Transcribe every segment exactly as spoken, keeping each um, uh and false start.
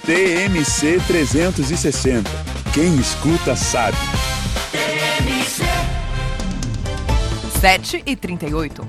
T M C trezentos e sessenta. Quem escuta sabe. sete e trinta e oito.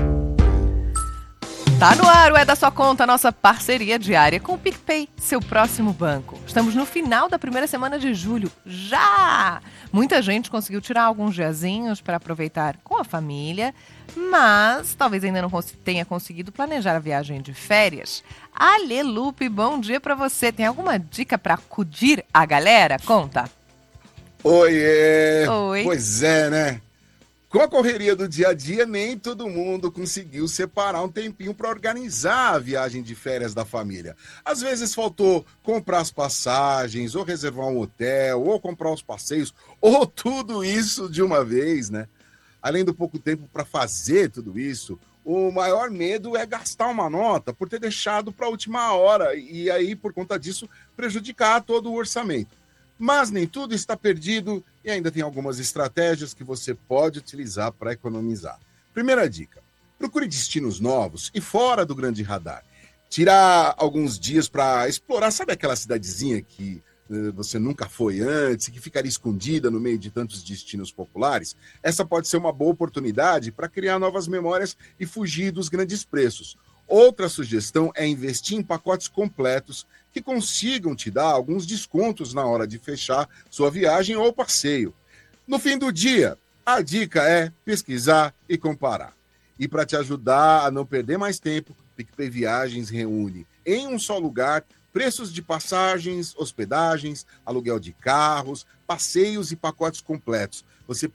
Tá no ar o É da Sua Conta, nossa parceria diária com o PicPay, seu próximo banco. Estamos no final da primeira semana de julho, já! Muita gente conseguiu tirar alguns diazinhos para aproveitar com a família, mas talvez ainda não cons- tenha conseguido planejar a viagem de férias. Alê Lupe, bom dia para você. Tem alguma dica para acudir a galera? Conta! Oiê! Oi. Pois é, né? Com a correria do dia a dia, nem todo mundo conseguiu separar um tempinho para organizar a viagem de férias da família. Às vezes faltou comprar as passagens, ou reservar um hotel, ou comprar os passeios, ou tudo isso de uma vez, né? Além do pouco tempo para fazer tudo isso, o maior medo é gastar uma nota por ter deixado para a última hora e aí, por conta disso, prejudicar todo o orçamento. Mas nem tudo está perdido e ainda tem algumas estratégias que você pode utilizar para economizar. Primeira dica: procure destinos novos e fora do grande radar. Tirar alguns dias para explorar, sabe aquela cidadezinha que uh, você nunca foi antes, que ficaria escondida no meio de tantos destinos populares? Essa pode ser uma boa oportunidade para criar novas memórias e fugir dos grandes preços. Outra sugestão é investir em pacotes completos que consigam te dar alguns descontos na hora de fechar sua viagem ou passeio. No fim do dia, a dica é pesquisar e comparar. E para te ajudar a não perder mais tempo, PicPay Viagens reúne em um só lugar preços de passagens, hospedagens, aluguel de carros, passeios e pacotes completos. Você